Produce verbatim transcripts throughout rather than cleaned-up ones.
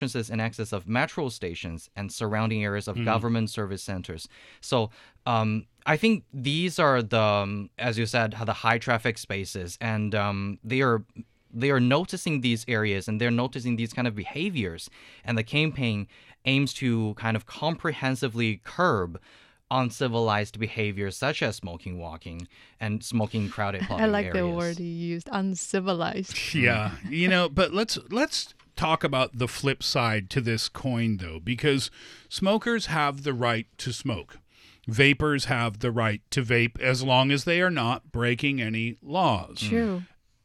in excess of metro stations and surrounding areas of Mm. government service centers. So um, I think these are the, um, as you said, the high traffic spaces, and um, they are they are noticing these areas and they're noticing these kind of behaviors. And the campaign aims to kind of comprehensively curb uncivilized behaviors such as smoking walking and smoking crowded I public like areas. the word you used, uncivilized. Yeah, you know, but let's let's talk about the flip side to this coin, though, because smokers have the right to smoke. Vapors have the right to vape as long as they are not breaking any laws. True.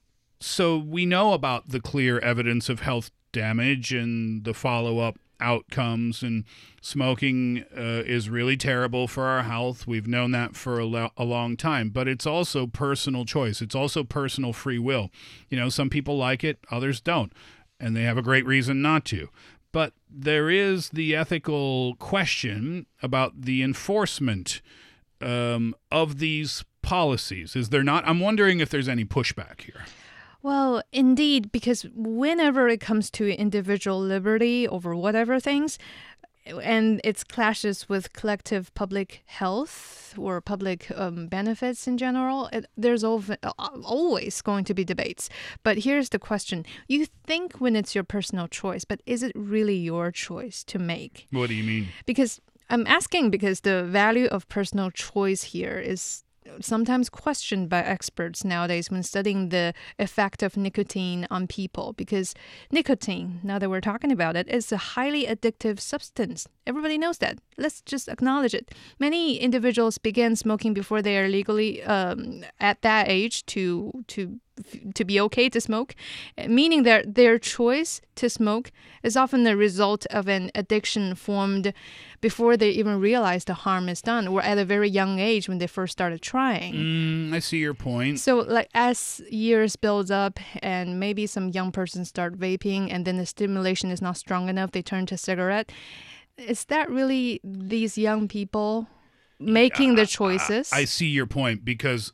So we know about the clear evidence of health damage and the follow-up outcomes, and smoking uh, is really terrible for our health. We've known that for a, lo- a long time, but it's also personal choice. It's also personal free will. You know, some people like it, others don't, and they have a great reason not to. But there is the ethical question about the enforcement um, of these policies. Is there not? I'm wondering if there's any pushback here. Well, indeed, because whenever it comes to individual liberty over whatever things, and it clashes with collective public health or public um, benefits in general, it, there's ov- always going to be debates. But here's the question. You think when it's your personal choice, but is it really your choice to make? What do you mean? Because I'm asking because the value of personal choice here is sometimes questioned by experts nowadays when studying the effect of nicotine on people, because nicotine, now that we're talking about it, is a highly addictive substance. Everybody knows that. Let's just acknowledge it. Many individuals begin smoking before they are legally um, at that age to to to be okay to smoke, meaning that their choice to smoke is often the result of an addiction formed before they even realize the harm is done, or at a very young age when they first started trying. Mm, I see your point. So like as years build up and maybe some young person start vaping and then the stimulation is not strong enough, they turn to cigarette. Is that really these young people making the choices? I, I see your point, because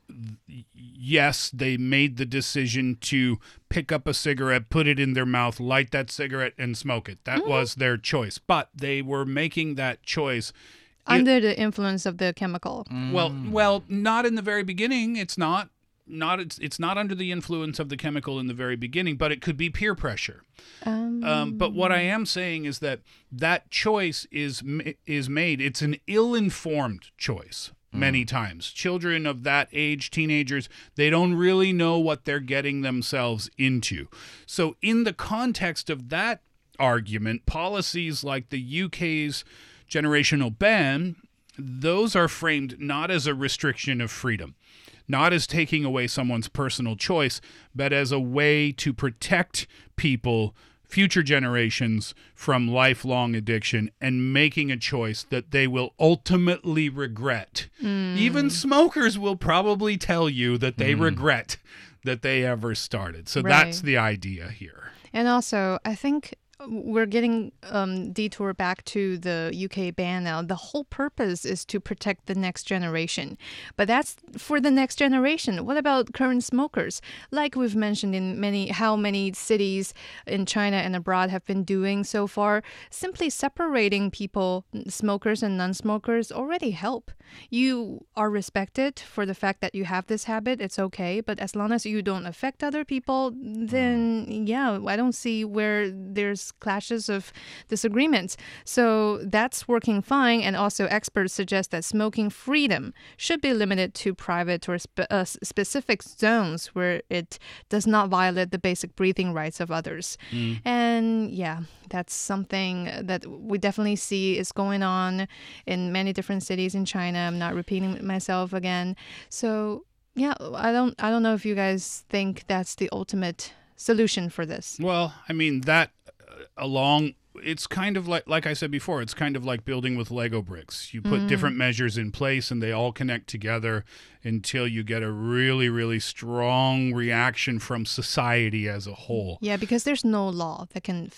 yes, they made the decision to pick up a cigarette, put it in their mouth, light that cigarette, and smoke it. That mm-hmm. was their choice. But they were making that choice under it, the influence of the chemical. Mm. Well, well, not in the very beginning. It's not. Not it's it's not under the influence of the chemical in the very beginning, but it could be peer pressure. Um, um, but what I am saying is that that choice is is made. It's an ill-informed choice. Many times, children of that age, teenagers, they don't really know what they're getting themselves into. So in the context of that argument, policies like the U K's generational ban, those are framed not as a restriction of freedom, not as taking away someone's personal choice, but as a way to protect people, future generations, from lifelong addiction and making a choice that they will ultimately regret. Mm. Even smokers will probably tell you that they mm. regret that they ever started. So right. That's the idea here. And also, I think we're getting um, detour back to the U K ban now. The whole purpose is to protect the next generation. But that's for the next generation. What about current smokers? Like we've mentioned in many, how many cities in China and abroad have been doing so far, simply separating people, smokers and non-smokers, already help. You are respected for the fact that you have this habit. It's okay. But as long as you don't affect other people, then yeah, I don't see where there's clashes of disagreements. So that's working fine. And also experts suggest that smoking freedom should be limited to private or spe- uh, specific zones where it does not violate the basic breathing rights of others. Mm. And yeah, that's something that we definitely see is going on in many different cities in China. I'm not repeating myself again. So yeah, I don't I don't know if you guys think that's the ultimate solution for this. Well, I mean, that along it's kind of like like I said before, it's kind of like building with Lego bricks. You put mm. different measures in place and they all connect together until you get a really, really strong reaction from society as a whole. Yeah, because there's no law that can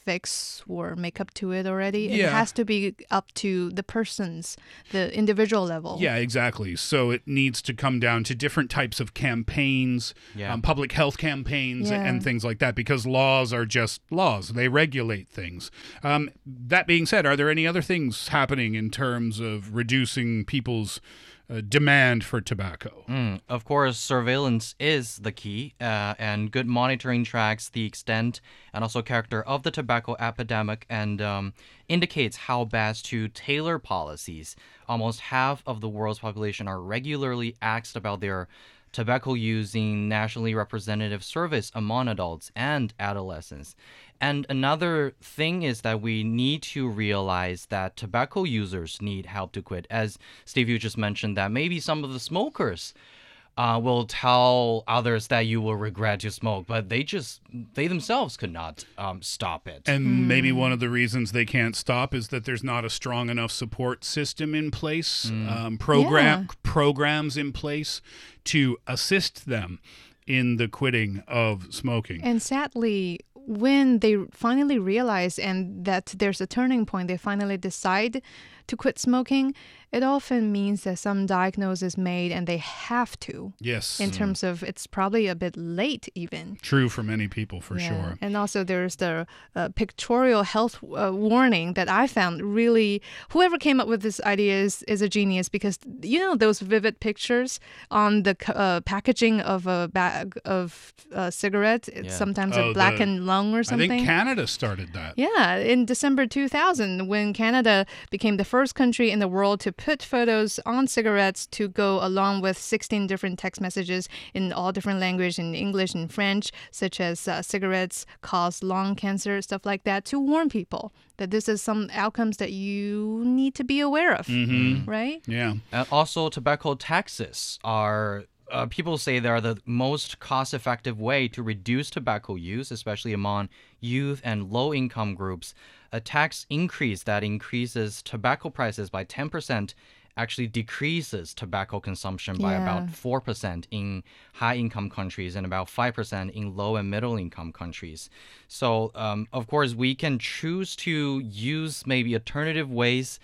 fix or make up to it already. It Yeah. has to be up to the person's, the individual level. Yeah, exactly. So it needs to come down to different types of campaigns, Yeah. um, public health campaigns, Yeah. and things like that, because laws are just laws. They regulate things. Um, that being said, are there any other things happening in terms of reducing people's uh, demand for tobacco? Mm, of course, surveillance is the key, uh, and good monitoring tracks the extent and also character of the tobacco epidemic and um, indicates how best to tailor policies. Almost half of the world's population are regularly asked about their tobacco using nationally representative surveys among adults and adolescents. And another thing is that we need to realize that tobacco users need help to quit. As Steve, you just mentioned that maybe some of the smokers uh, will tell others that you will regret to smoke, but they just, they themselves could not um, stop it. And maybe one of the reasons they can't stop is that there's not a strong enough support system in place, um, program Yeah. programs in place to assist them in the quitting of smoking. And sadly, when they finally realize and that there's a turning point, they finally decide to quit smoking, it often means that some diagnosis is made and they have to. Yes. In terms of it's probably a bit late even. True for many people, for Yeah. sure. And also there's the uh, pictorial health uh, warning that I found really, whoever came up with this idea is, is a genius, because you know those vivid pictures on the c- uh, packaging of a bag of uh, cigarettes, it's Yeah. sometimes Oh, a black the- and lung or I something. think Canada started that. Yeah, in December two thousand, when Canada became the first country in the world to put photos on cigarettes to go along with sixteen different text messages in all different languages, in English and French, such as uh, cigarettes cause lung cancer, stuff like that, to warn people that this is some outcomes that you need to be aware of, Mm-hmm. right? Yeah. And also, tobacco taxes are, uh, people say they are the most cost effective way to reduce tobacco use, especially among youth and low income groups. A tax increase that increases tobacco prices by ten percent actually decreases tobacco consumption by Yeah. about four percent in high income countries and about five percent in low and middle income countries. So, um, of course, we can choose to use maybe alternative ways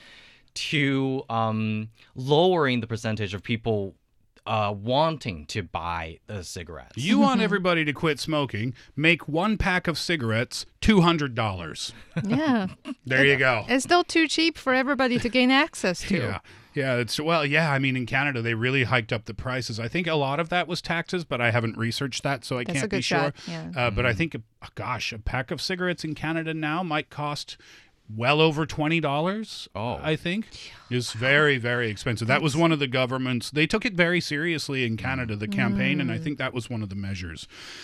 to um, lowering the percentage of people uh, wanting to buy the cigarettes. You want everybody to quit smoking, make one pack of cigarettes two hundred dollars. Yeah. There you go. It's still too cheap for everybody to gain access to. Yeah. Yeah, it's well, yeah, I mean in Canada they really hiked up the prices. I think a lot of that was taxes, but I haven't researched that, so I That's a can't be good sure. shot, yeah. Uh, but I think uh, gosh, a pack of cigarettes in Canada now might cost well over twenty dollars. Oh. I think is very, very expensive. That was one of the governments. They took it very seriously in Canada, the campaign, and I think that was one of the measures.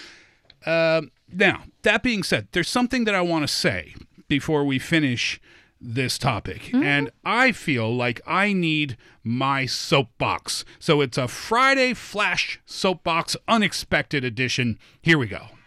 Um, now, that being said, there's something that I want to say before we finish this topic, and I feel like I need my soapbox. So it's a Friday Flash Soapbox Unexpected Edition. Here we go.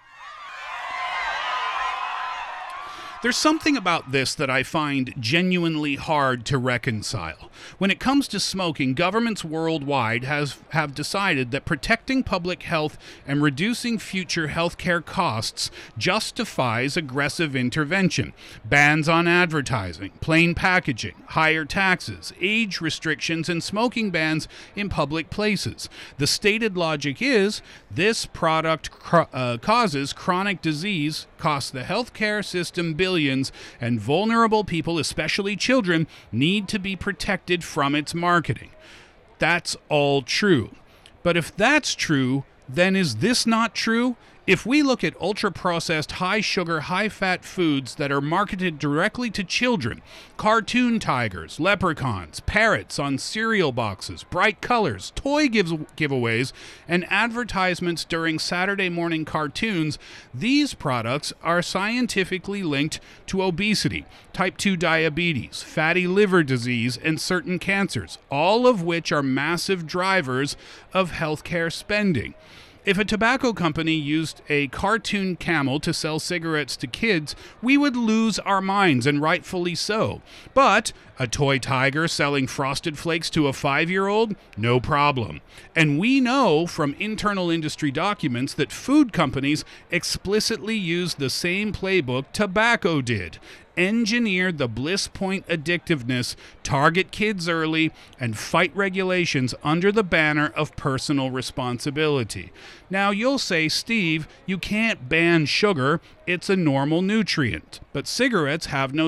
There's something about this that I find genuinely hard to reconcile. When it comes to smoking, governments worldwide has, have decided that protecting public health and reducing future healthcare costs justifies aggressive intervention. Bans on advertising, plain packaging, higher taxes, age restrictions, and smoking bans in public places. The stated logic is this product cr- uh, causes chronic disease, costs the healthcare system billions, and vulnerable people, especially children, need to be protected from its marketing. That's all true. But if that's true, then is this not true? If we look at ultra-processed, high-sugar, high-fat foods that are marketed directly to children, cartoon tigers, leprechauns, parrots on cereal boxes, bright colors, toy gives- giveaways, and advertisements during Saturday morning cartoons, these products are scientifically linked to obesity, type two diabetes, fatty liver disease, and certain cancers, all of which are massive drivers of healthcare spending. If a tobacco company used a cartoon camel to sell cigarettes to kids, we would lose our minds, and rightfully so. But a toy tiger selling Frosted Flakes to a five-year-old? No problem. And we know from internal industry documents that food companies explicitly use the same playbook tobacco did. Engineer the bliss point addictiveness, target kids early, and fight regulations under the banner of personal responsibility. Now, you'll say, Steve, you can't ban sugar. It's a normal nutrient. But cigarettes have no